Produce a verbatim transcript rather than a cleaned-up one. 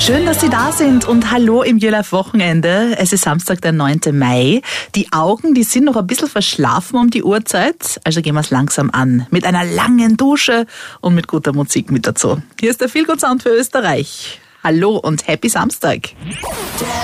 Schön, dass Sie da sind und hallo im Jölaf-Wochenende. Es ist Samstag, der neunte Mai. Die Augen, die sind noch ein bisschen verschlafen um die Uhrzeit, also gehen wir es langsam an. Mit einer langen Dusche und mit guter Musik mit dazu. Hier ist der Feel Good Sound für Österreich. Hallo und Happy Samstag.